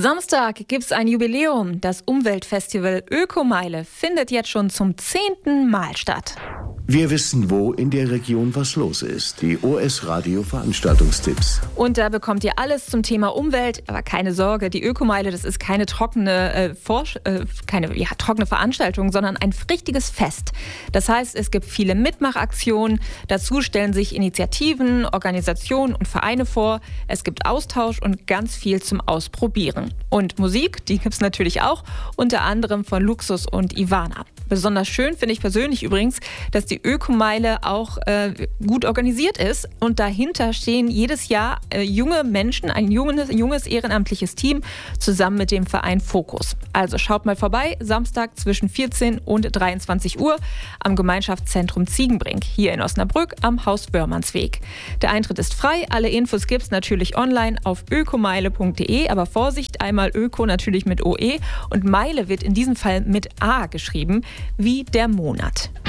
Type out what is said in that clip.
Samstag gibt's ein Jubiläum. Das Umweltfestival Ökomeile findet jetzt schon zum 10. Mal statt. Wir wissen, wo in der Region was los ist. Die OS Radio Veranstaltungstipps. Und da bekommt ihr alles zum Thema Umwelt. Aber keine Sorge, die Ökomeile, das ist keine trockene Veranstaltung, sondern ein richtiges Fest. Das heißt, es gibt viele Mitmachaktionen. Dazu stellen sich Initiativen, Organisationen und Vereine vor. Es gibt Austausch und ganz viel zum Ausprobieren. Und Musik, die gibt's natürlich auch, unter anderem von Luxus und Ivana. Besonders schön finde ich persönlich übrigens, dass die Ökomeile auch gut organisiert ist. Und dahinter stehen jedes Jahr junge Menschen, ein junges ehrenamtliches Team, zusammen mit dem Verein Fokus. Also schaut mal vorbei, Samstag zwischen 14 und 23 Uhr am Gemeinschaftszentrum Ziegenbrink, hier in Osnabrück am Haus Wörmannsweg. Der Eintritt ist frei, alle Infos gibt's natürlich online auf ökomeile.de, aber Vorsicht, einmal Öko natürlich mit OE und Meile wird in diesem Fall mit A geschrieben, wie der Monat.